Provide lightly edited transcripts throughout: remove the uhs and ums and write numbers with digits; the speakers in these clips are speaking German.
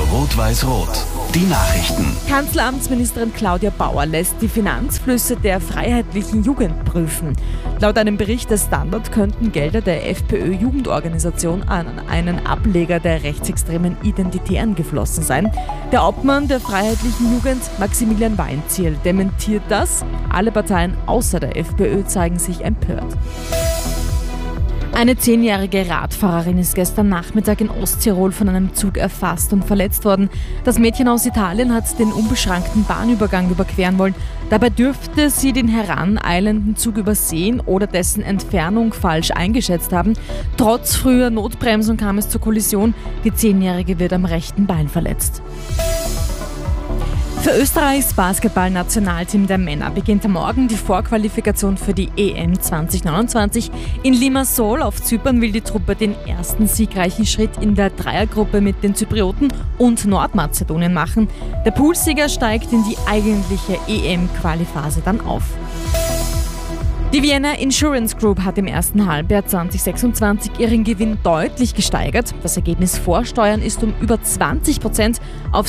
Rot-Weiß-Rot. Die Nachrichten. Kanzleramtsministerin Claudia Bauer lässt die Finanzflüsse der Freiheitlichen Jugend prüfen. Laut einem Bericht des Standard könnten Gelder der FPÖ-Jugendorganisation an einen Ableger der rechtsextremen Identitären geflossen sein. Der Obmann der Freiheitlichen Jugend, Maximilian Weinzierl, dementiert das. Alle Parteien außer der FPÖ zeigen sich empört. Eine 10-jährige Radfahrerin ist gestern Nachmittag in Osttirol von einem Zug erfasst und verletzt worden. Das Mädchen aus Italien hat den unbeschrankten Bahnübergang überqueren wollen. Dabei dürfte sie den heraneilenden Zug übersehen oder dessen Entfernung falsch eingeschätzt haben. Trotz früher Notbremsung kam es zur Kollision. Die 10-jährige wird am rechten Bein verletzt. Für Österreichs Basketball-Nationalteam der Männer beginnt am Morgen die Vorqualifikation für die EM 2029. In Limassol auf Zypern will die Truppe den ersten siegreichen Schritt in der Dreiergruppe mit den Zyprioten und Nordmazedonien machen. Der Poolsieger steigt in die eigentliche EM-Qualiphase dann auf. Die Vienna Insurance Group hat im ersten Halbjahr 2026 ihren Gewinn deutlich gesteigert. Das Ergebnis vor Steuern ist um über 20% auf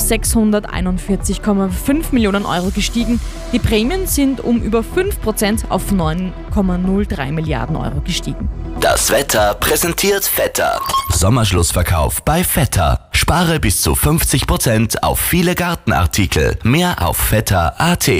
641,5 Millionen Euro gestiegen. Die Prämien sind um über 5% auf 9,03 Milliarden Euro gestiegen. Das Wetter präsentiert Vetter. Sommerschlussverkauf bei Vetter. Spare bis zu 50% auf viele Gartenartikel. Mehr auf vetter.at.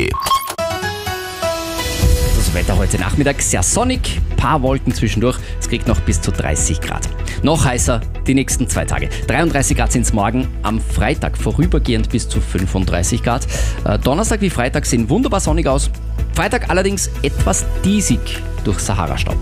Das Wetter heute Nachmittag sehr sonnig, paar Wolken zwischendurch, es kriegt noch bis zu 30 Grad. Noch heißer die nächsten 2 Tage. 33 Grad sind es morgen, am Freitag vorübergehend bis zu 35 Grad. Donnerstag wie Freitag sehen wunderbar sonnig aus. Freitag allerdings etwas diesig durch Sahara-Staub.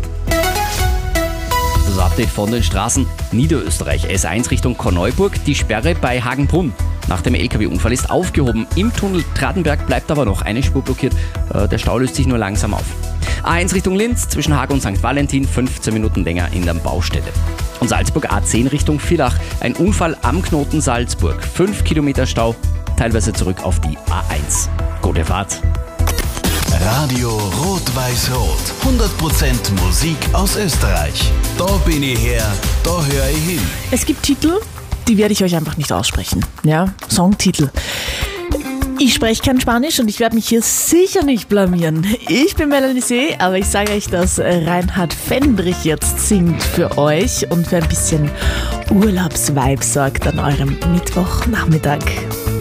Das Update von den Straßen Niederösterreich. S1 Richtung Korneuburg, die Sperre bei Hagenbrunn nach dem LKW-Unfall ist aufgehoben. Im Tunnel Tratenberg bleibt aber noch eine Spur blockiert. Der Stau löst sich nur langsam auf. A1 Richtung Linz, zwischen Haag und St. Valentin, 15 Minuten länger in der Baustelle. Und Salzburg A10 Richtung Villach, ein Unfall am Knoten Salzburg. 5 Kilometer Stau, teilweise zurück auf die A1. Gute Fahrt. Radio Rot-Weiß-Rot. 100% Musik aus Österreich. Da bin ich her, da höre ich hin. Es gibt Titel, die werde ich euch einfach nicht aussprechen. Ja, Songtitel. Ich spreche kein Spanisch und ich werde mich hier sicher nicht blamieren. Ich bin Melanie See, aber ich sage euch, dass Reinhard Fendrich jetzt singt für euch und für ein bisschen Urlaubsvibe sorgt an eurem Mittwochnachmittag.